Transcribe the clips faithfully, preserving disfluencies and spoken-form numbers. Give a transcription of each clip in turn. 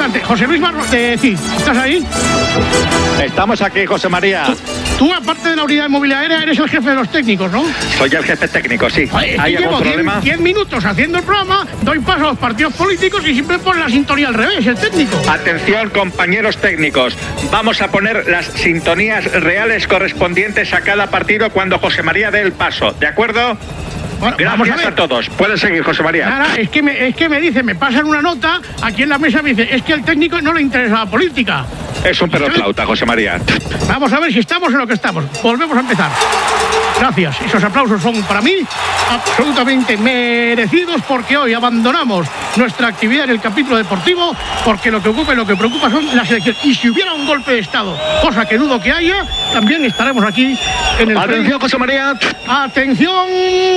importante. José Luis Barros de C I D, ¿estás ahí? Estamos aquí, José María. Tú, tú, aparte de la unidad de movilidad aérea, eres el jefe de los técnicos, ¿no? Soy el jefe técnico, sí. Oye, ¿Hay algún problema? diez minutos haciendo el programa, doy paso a los partidos políticos y siempre pone la sintonía al revés, el técnico. Atención, compañeros técnicos. Vamos a poner las sintonías reales correspondientes a cada partido cuando José María dé el paso, ¿de acuerdo? Bueno, gracias a, a todos. Pueden seguir, José María. Nada, es que me, es que me dice, me pasan una nota, aquí en la mesa me dice, es que al técnico no le interesa la política. Es un perro flauta, José María. Vamos a ver si estamos en lo que estamos. Volvemos a empezar. Gracias. Esos aplausos son para mí absolutamente merecidos porque hoy abandonamos nuestra actividad en el capítulo deportivo porque lo que ocupa y lo que preocupa son las elecciones. Y si hubiera un golpe de Estado, cosa que dudo que haya, también estaremos aquí en el... Atención, José María. Atención,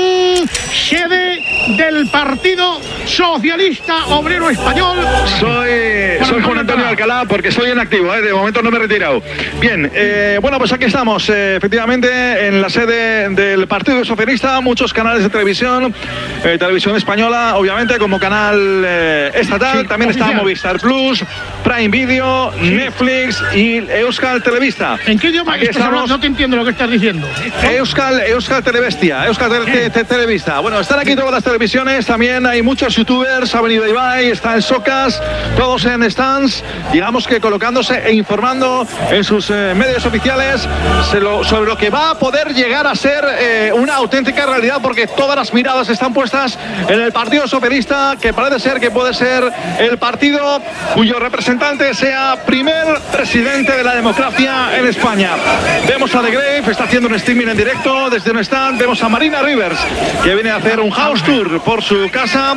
sede del Partido Socialista Obrero Español. Soy, soy Juan Antonio Alcalá porque soy en activo, ¿eh? De momento no me he retirado. Bien, eh, bueno, pues aquí estamos, eh, efectivamente, en la sede del Partido Socialista, muchos canales de televisión, eh, televisión española, obviamente, como canal eh, estatal, sí, también oficial. Está Movistar Plus, Prime Video, sí. Netflix y Euskal Televista. ¿En qué idioma estamos? No te entiendo lo que estás diciendo. Euskal, Euskal Telebestia, Euskal te, te, te, Televista. Bueno, están aquí todas las televisiones, también hay muchos youtubers, ha venido Ibai, está el Socas, todos en stands, digamos que colocándose e informando en sus eh, medios oficiales se lo, sobre lo que va a poder llegar a ser eh, una auténtica realidad, porque todas las miradas están puestas en el Partido Socialista, que parece ser que puede ser el partido cuyo representante sea primer presidente de la democracia en España. Vemos a The Grave, está haciendo un streaming en directo desde un stand. Vemos a Marina Rivers, que viene a hacer un house tour por su casa.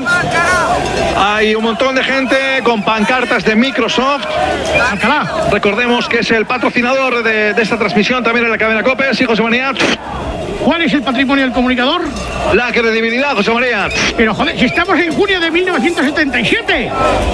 Hay un montón de gente con pancartas de Microsoft. Alcalá. Recordemos que es el patrocinador de, de esta transmisión también en la cadena COPE. Sí, José María. ¿Cuál es el patrimonio del comunicador? La credibilidad, José María. Pero joder, si estamos en junio de mil novecientos setenta y siete.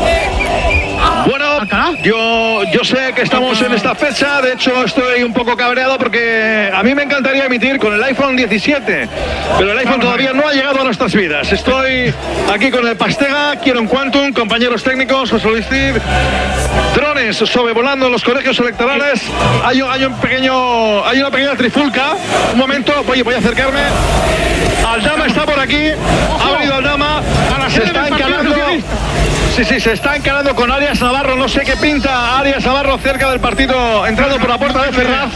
Bueno, yo, yo sé que estamos en esta fecha, de hecho estoy un poco cabreado porque a mí me encantaría emitir con el iPhone diecisiete, pero el iPhone todavía no ha llegado a nuestras vidas. Estoy aquí con el Pastega, quiero un Quantum, compañeros técnicos, José Luis Cid, drones sobrevolando los colegios electorales. Hay, hay, un pequeño, hay una pequeña trifulca. Un momento, voy, voy a acercarme. Aldama está por aquí, ha venido Aldama, se está encalando. Sí, sí, se está encarando con Arias Navarro. No sé qué pinta Arias Navarro cerca del partido, entrando por la puerta de Ferraz.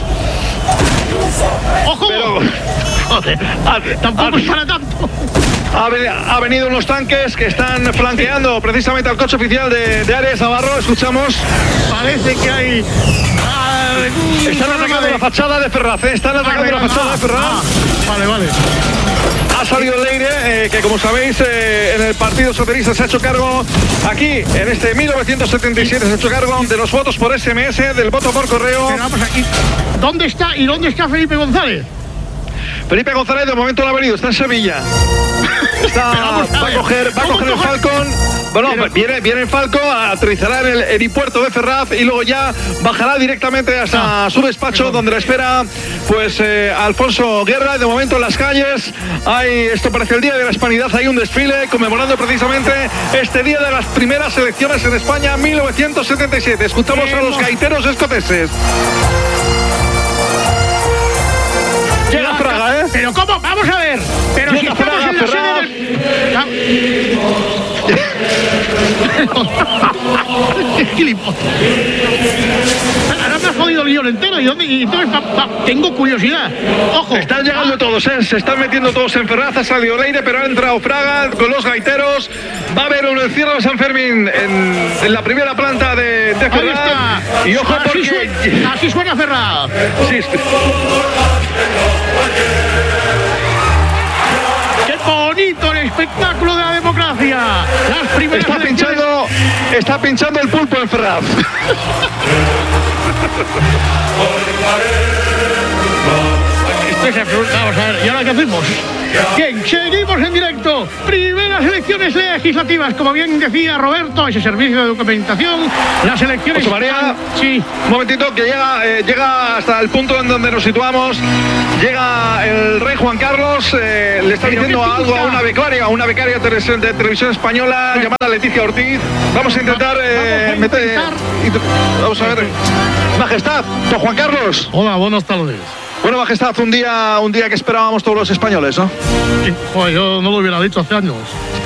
¡Ojo! Pero, joder, tampoco es para tanto. Ha, ha venido unos tanques que están flanqueando precisamente al coche oficial de, de Arias Navarro. Escuchamos. Parece que hay... Están atacando de... la fachada de Ferraz, ¿eh? Están atacando vale, la fachada ah, de Ferraz. Ah, vale, vale. Ha salido Leire, eh, que como sabéis eh, en el Partido Socialista se ha hecho cargo, aquí en este mil novecientos setenta y siete se ha hecho cargo de los votos por S M S, del voto por correo. Pero vamos aquí. ¿Dónde está y dónde está Felipe González? Felipe González de momento no ha venido, está en Sevilla. Está, va a coger, va a coger el Falcon. Bueno, pero... viene, viene el Falcon, aterrizará en el helipuerto de Ferraz y luego ya bajará directamente hasta ah, su despacho, perdón. Donde le espera pues eh, Alfonso Guerra. De momento en las calles hay, esto parece el Día de la Hispanidad, hay un desfile conmemorando precisamente este día de las primeras elecciones en España, mil novecientos setenta y siete. Escuchamos a los gaiteros escoceses. Llega Fraga, ¿eh? Pero ¿cómo? Vamos a ver. Pero Llega si Fraga, en la sede del... Ahora me has jodido el guión entero. Y, dónde, y entonces pa, pa, tengo curiosidad. Ojo. Están llegando ah. todos, ¿eh? Se están metiendo todos en Ferraz. Ha salido Leire, pero ha entrado Fraga con los gaiteros. Va a haber un encierro de San Fermín en, en la primera planta de, de Ferraz. Y ojo así porque... Suena, así suena Ferraz. Sí. ¡Qué bonito el espectáculo de la democracia! Las primeras está elecciones... pinchando, está pinchando el pulpo en Ferraz. Esto es absoluto. Vamos a ver, ¿y ahora qué hacemos? Bien, seguimos en directo. Primeras elecciones legislativas, como bien decía Roberto, ese servicio de documentación. Las elecciones... José María, sí. Un momentito, que llega, eh, llega hasta el punto en donde nos situamos. Llega el rey Juan Carlos, eh, le está Pero diciendo qué algo a pinta. una becaria, a una becaria de, tele- de televisión española Sí. llamada Leticia Ortiz. Vamos a intentar eh, Vamos a meter. intentar. int- Vamos a ver. Majestad, don Juan Carlos. Hola, buenas tardes. Bueno, Majestad, un día, un día que esperábamos todos los españoles, ¿no? Sí, joder, yo no lo hubiera dicho hace años.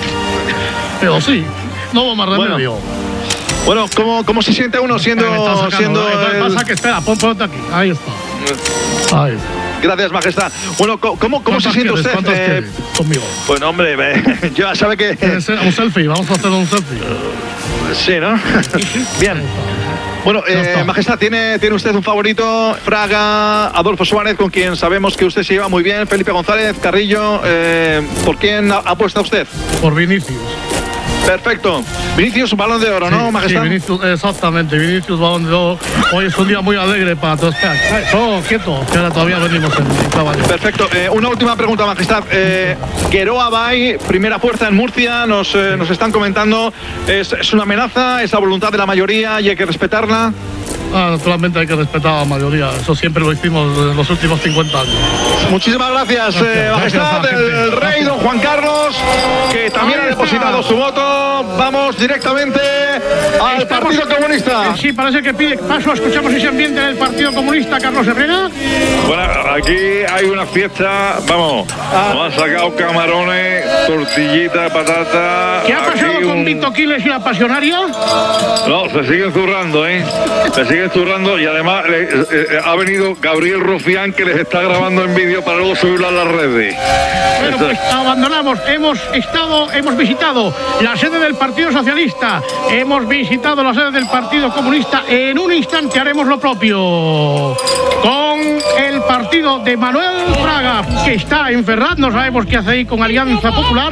Pero sí, no hubo más Bueno, remedio. Bueno, ¿cómo, cómo se siente uno siendo, Me está sacando, siendo ¿eh? el- Pasa que espera, pon, ponte aquí. Ahí está. Ahí está. Gracias, Majestad. Bueno, ¿cómo, cómo, cómo se ¿Cuántas siente quieres? usted? ¿Cuántas Eh, quieres? Conmigo. bueno, hombre, me- ya sabe que... ¿Quieres ser un selfie? Vamos a hacer un selfie. Sí, ¿no? Bien. Bueno, Ya eh, está. Majestad, ¿tiene, ¿tiene usted un favorito? Fraga, Adolfo Suárez, con quien sabemos que usted se lleva muy bien, Felipe González, Carrillo, eh, ¿por quién a- apuesta usted? Por Vinicius. Perfecto. Vinicius, un balón de oro, ¿no, Sí, Majestad? sí, Vinicius, exactamente. Vinicius Balón de Oro. Hoy es un día muy alegre para todos. Ay, oh, quieto, que ahora todavía venimos en en caballo. Perfecto. Eh, una última pregunta, Majestad. Eh, Queroa Bay, primera fuerza en Murcia, nos, eh, nos están comentando, ¿es, es una amenaza? ¿Es la voluntad de la mayoría y hay que respetarla? Ah, naturalmente hay que respetar a la mayoría. Eso siempre lo hicimos en los últimos cincuenta años. Muchísimas gracias, Gracias, eh, gracias Majestad, a la gente. el rey Gracias. don Juan Carlos, que también Ahí ha está. depositado su voto. Vamos directamente al Estamos- Partido Comunista. Sí, parece que pide paso. Escuchamos ese ambiente del Partido Comunista, Carlos Herrera. Bueno, aquí hay una fiesta, vamos, nos han sacado camarones, tortillita, patata. ¿Qué ha pasado aquí con un- Víctor Quiles y la pasionaria? No, se siguen zurrando, ¿eh? Se siguen zurrando y además le- eh, eh, ha venido Gabriel Rufián que les está grabando en vídeo para luego subirlo a las redes. Bueno, Eso- pues abandonamos. Hemos estado, hemos visitado la sede del Partido Socialista. Hemos visitado la sede del Partido Comunista. En un instante haremos lo propio con el partido de Manuel Fraga, que está en Ferraz. No sabemos qué hace ahí con Alianza Popular.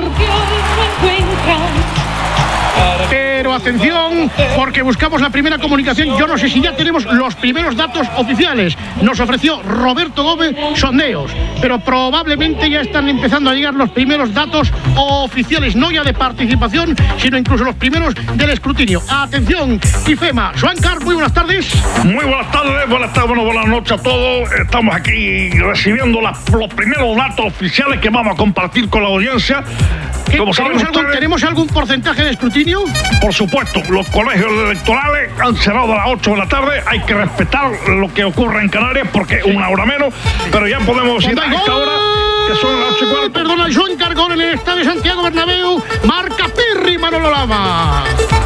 Pero atención, porque buscamos la primera comunicación. Yo no sé si ya tenemos los primeros datos oficiales. Nos ofreció Roberto Gómez sondeos, pero probablemente ya están empezando a llegar los primeros datos oficiales, no ya de participación, sino incluso los primeros del escrutinio. Atención, IFEMA. Joan-Car, muy buenas tardes. Muy buenas tardes, buenas tardes, bueno, buenas noches a todos. Estamos aquí recibiendo las- los primeros datos oficiales que vamos a compartir con la audiencia. ¿Qué- Como saben ¿Tenemos, algún, ustedes, ¿Tenemos algún porcentaje de escrutinio? por supuesto, los colegios electorales han cerrado a las ocho de la tarde. Hay que respetar lo que ocurre en Canarias porque es una hora menos, pero ya podemos ir a Cuando hay esta gol, hora, que son las ocho y cuarto. Perdona, Joan-Car, gol en el estadio de Santiago Bernabéu. Marca Pirri, Manolo Lama.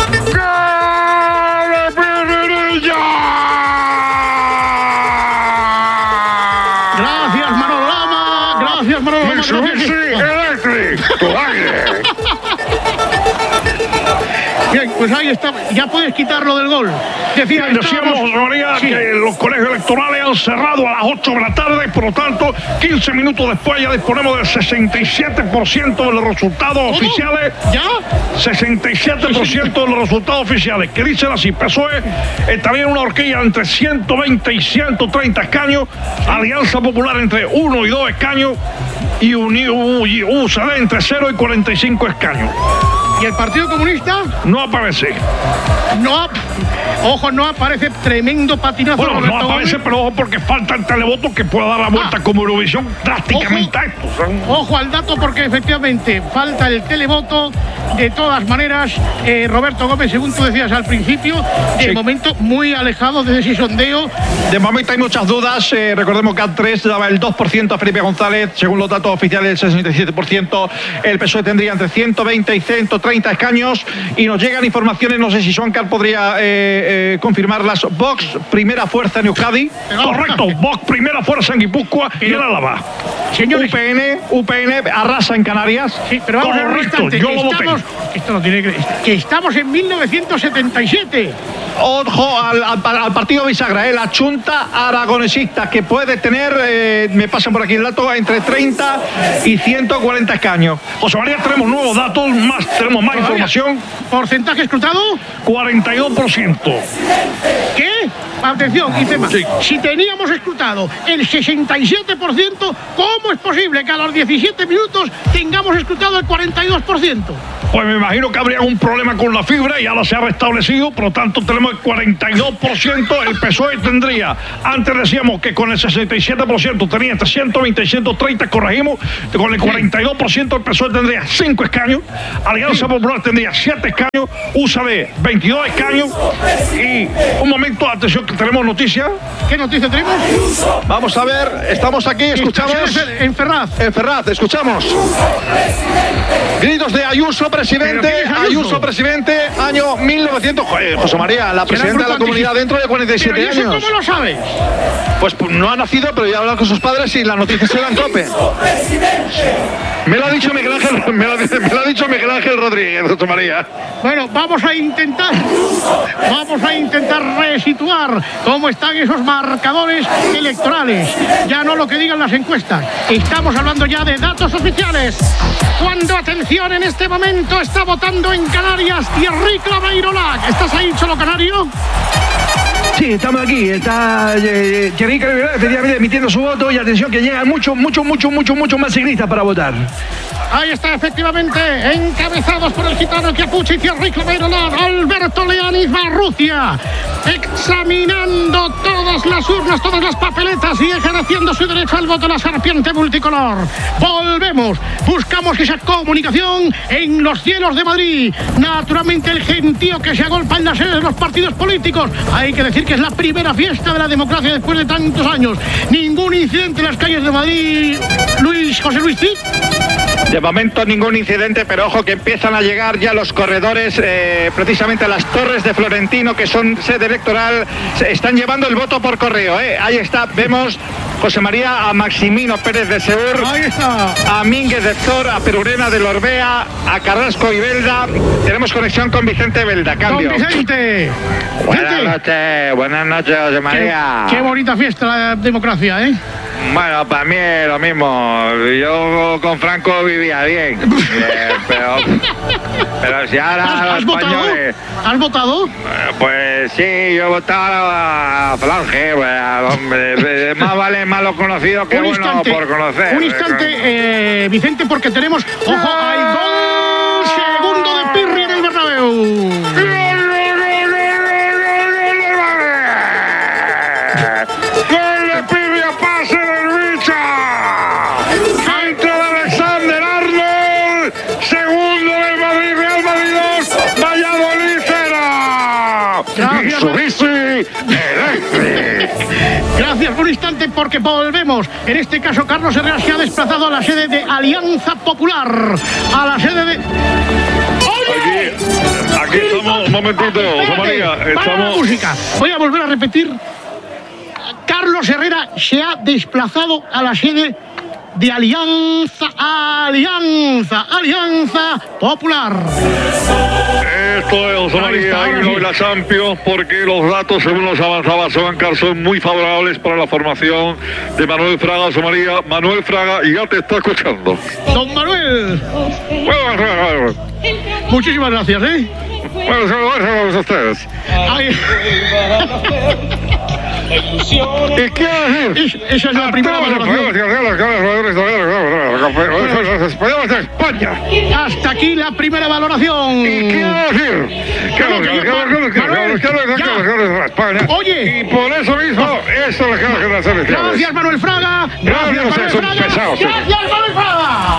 Gracias, Manolo Lama. Gracias, Manolo Lama. Mitsubishi Gracias. Electric, tu aire. Bien, pues ahí está. Ya puedes quitarlo del gol. Decía, Decíamos, estábamos- José María, Sí. que los colegios electorales han cerrado a las ocho de la tarde, por lo tanto, quince minutos después ya disponemos del sesenta y siete por ciento de los resultados ¿Cómo? oficiales. ¿Ya? sesenta y siete por ciento de los resultados oficiales, que dicen así: P S O E está bien una horquilla entre ciento veinte y ciento treinta escaños, Alianza Popular entre uno y dos escaños y Uni- U- y U C D entre cero y cuarenta y cinco escaños. ¿Y el Partido Comunista? No aparece. No. ap- Ojo, no aparece. Tremendo patinazo. Bueno, no Roberto aparece, Gómez. pero ojo porque falta el televoto que pueda dar la vuelta Ah. como Eurovisión drásticamente Ojo. a esto. ¿sabes? Ojo al dato porque efectivamente falta el televoto. De todas maneras, eh, Roberto Gómez, según tú decías al principio, de Sí. momento muy alejado de ese sondeo. De momento hay muchas dudas. Eh, recordemos que A tres daba el dos por ciento a Felipe González. Según los datos oficiales, el sesenta y siete por ciento. El P S O E tendría entre ciento veinte y ciento treinta escaños. Y nos llegan informaciones, no sé si Joan-Car podría eh, eh, confirmarlas. Vox, primera fuerza en Euskadi. Correcto, Vox primera fuerza en Guipúzcoa y en Álava. Señores, U P N, U P N arrasa en Canarias. sí, pero vamos a ver un Correcto, instante. yo lo voté. Estamos, esto no tiene que, que estamos en mil novecientos setenta y siete. Ojo al, al- al partido bisagra, eh, la Junta Aragonesista, que puede tener, eh, me pasan por aquí el dato, entre treinta y ciento cuarenta escaños. José María, tenemos nuevos datos, más, tenemos más información. ¿Porcentaje escrutado? cuarenta y dos por ciento. ¿Qué? Atención, y tema. Sí. Si teníamos escrutado el sesenta y siete por ciento, ¿cómo es posible que a los diecisiete minutos tengamos escrutado el cuarenta y dos por ciento? Pues me imagino que habría un problema con la fibra y ahora se ha restablecido, por lo tanto tenemos el cuarenta y dos por ciento, el P S O E tendría, antes decíamos que con el sesenta y siete por ciento tenía entre ciento veinte y ciento treinta, corregimos, con el cuarenta y dos por ciento el P S O E tendría cinco escaños, Alianza Popular tendría siete escaños, U S A D veintidós escaños y un momento, atención que tenemos noticias. ¿Qué noticia tenemos? Vamos a ver, estamos aquí, escuchamos. En Ferraz. En Ferraz, escuchamos. Gritos de Ayuso, presidente. ¿Pero quién es Ayuso? Ayuso, presidente, año mil novecientos. Joder, José María, la presidenta de la comunidad dentro de cuarenta y siete ¿Pero y eso años. cómo lo sabes? Pues no ha nacido, pero ya ha hablado con sus padres y la noticia se la tope. Me lo ha dicho Miguel Ángel, me lo, ha- me lo ha dicho Miguel Ángel Rodríguez, José María. Bueno, vamos a intentar, vamos a intentar resituar cómo están esos marcadores electorales. Ya no lo que digan las encuestas. Estamos hablando ya de datos oficiales. Cuando, atención, en este momento está votando en Canarias Thierry Claveirolac. ¿Estás ahí, Cholo Canario? Sí, estamos aquí. Está eh, Thierry Claveirolac efectivamente emitiendo su voto y atención que llegan muchos, muchos, muchos, muchos, muchos más ciclistas para votar. Ahí está, efectivamente, encabezados por el gitano Chiapucci y Thierry Claveirolac, Alberto Leanis Barrucia, examinando todas las urnas, todas las papeletas y ejerciendo su derecho al voto, la serpiente multicolor. Volvemos, buscamos esa comunicación en los cielos de Madrid. Naturalmente, el gentío que se agolpa en las sedes de los partidos políticos. Hay que decir que es la primera fiesta de la democracia después de tantos años. Ningún incidente en las calles de Madrid. Luis, José Luis Cid. De momento ningún incidente, pero ojo que empiezan a llegar ya los corredores, eh, precisamente a las Torres de Florentino, que son sede electoral, se están llevando el voto por correo. ¿eh? Ahí está, vemos José María a Maximino Pérez de Seur, Ahí está. a Mínguez de Zor, a Perurena de Lorbea, a Carrasco y Belda. Tenemos conexión con Vicente Belda, Don cambio. Vicente. Buenas Vicente, noches, buenas noches, José qué, María. qué bonita fiesta la democracia, ¿eh? Bueno, para mí es lo mismo. Yo con Franco vivía bien. Eh, pero, pero si ahora ¿Has, los has votado? españoles... ¿Has votado? Eh, Pues sí, yo he votado a Falange, pues, al hombre. Más vale malo conocido que Un bueno instante, por conocer. un instante, eh, Vicente, porque tenemos, ojo, hay gol segundo de Pirri en el Bernabéu. ¡Gol de Pirri a pase del Bicha! ¡Centro de Alexander Arnold! ¡Segundo del Madrid, Real Madrid dos! ¡Valladolid cero! Gracias, Mitsubishi Electric. Gracias, un instante, porque volvemos. En este caso, Carlos Herrera se ha desplazado a la sede de Alianza Popular. A la sede de... ¡Oye! Aquí estamos, un momentito, José María, Espérate, para la estamos... música. Voy a volver a repetir. Carlos Herrera se ha desplazado a la sede de Alianza, Alianza, Alianza Popular. Esto es, José Ahí María, está, ahora himno sí. de la Champions, porque los datos, según nos avanzaba Sobancar, son muy favorables para la formación de Manuel Fraga. José María, Manuel Fraga ya te está escuchando. Don Manuel, Bueno, bueno, bueno, muchísimas gracias, ¿eh? bueno, saludos a ustedes. Ay, ¿Y qué decir? es- esa es la primera valoración. Españoles de España. Hasta aquí la primera valoración. ¿Y qué decir? Que los Manuel, ya. España. Oye. Y por eso mismo, esto es lo que las elecciones. Gracias, Manuel Fraga. Gracias, Gracias, Manuel es un Fraga. pesado, sí. Gracias, Manuel Fraga.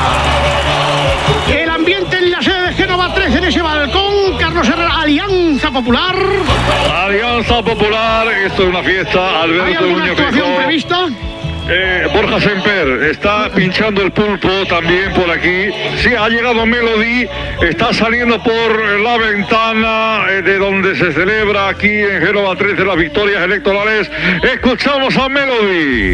El ambiente en la sede de Génova trece, en ese balcón. Carlos Herrera, Alianza Popular. Alianza Popular, esto es una fiesta. ¿Hay Alberto alguna Núñez actuación Feijóo. prevista? Eh, Borja Semper está pinchando el pulpo también por aquí. Sí, ha llegado Melody, está saliendo por la ventana eh, de donde se celebra aquí en Génova trece las victorias electorales. Escuchamos a Melody.